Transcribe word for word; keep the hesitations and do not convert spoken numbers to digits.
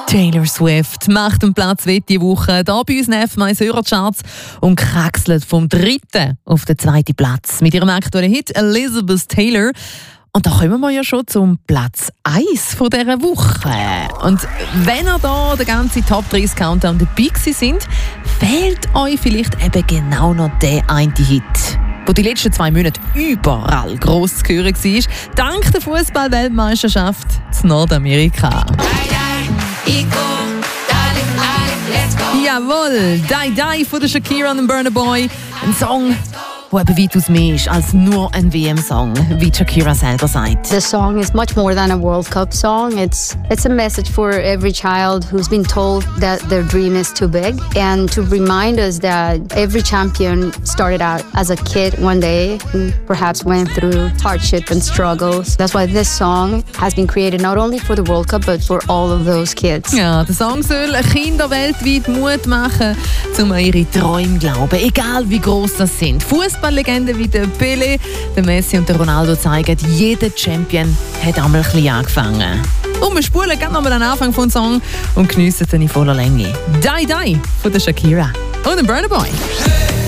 Taylor Swift macht den Platz wett diese Woche hier bei uns in F M eins Hörercharts und kraxelt vom dritten auf den zweiten Platz mit ihrem aktuellen Hit Elizabeth Taylor. Und da kommen wir ja schon zum Platz eins von dieser Woche. Und wenn ihr da den ganzen Top dreißig Countdown dabei sind, fehlt euch vielleicht eben genau noch der eine Hit, wo die letzten zwei Monate überall gross zu hören war, dank der Fußball-Weltmeisterschaft in Nordamerika. Jawohl, Die Die von der Shakira und Burna Boy. Ein Song, der eben weitaus mehr ist als nur ein W M-Song, wie Shakira selber sagt. The song is much more than a World Cup song. It's it's a message for every child who's been told that their dream is too big, and to remind us that every champion started out as a kid one day and perhaps went through hardship and struggles. That's why this song has been created not only for the World Cup but for all of those kids. Ja, der Song soll Kinder weltweit Mut machen, um an ihre Träume zu glauben, egal wie gross das sind. Fußballlegenden wie der Pelé, der Messi und der Ronaldo zeigen, jeder Champion hat einmal ein bisschen angefangen. Und wir spulen gerne nochmal den Anfang vom Song und geniessen ihn in voller Länge. Die Die von der Shakira und dem Burna Boy.